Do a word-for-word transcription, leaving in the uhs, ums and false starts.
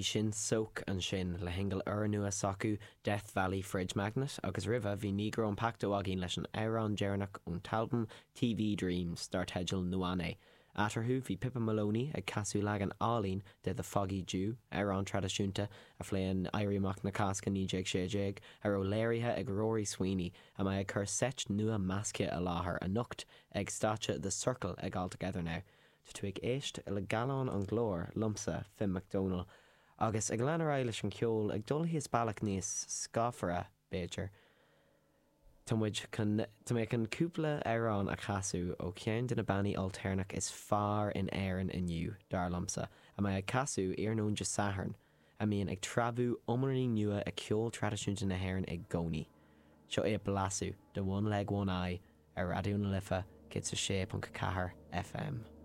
Bhí sin soak an sin le hingal ar nua sacu Death Valley Fridge Magnet agus riva bhí nígro an pacto agin leis an Éireann Dearnach ón talbum T V Dreams dar teidil nuane. Atarhu bhí Pippa Maloney ag casú legan álín de The Foggy Jew Éireann tradiisiúnta a phléan airíach na casca níéag sééig ar ó léirithe ag Rory Sweeney a mai ag chur set nua masce a láthair a nucht ag státe The Circle ag all together now. Tá tú ag éist le galán an glór lumsa Finn McDonald agus ag lenar eiles an ceol ag dul híos bailach níos scáfara Béidir. Tá méid an cúpla Éireann a chasú ó ceann de na bannaí alternach is fearr in éireann inniu dar lomsa a mai ag casú ar nón de Saharn a míon ag trabhú omraí nua a ceol tradiisiúnta na hÉireann ag gcónaí. Seo é blasú de one leg one eye ar radioúna lifa cé sa sé punt cahar F M.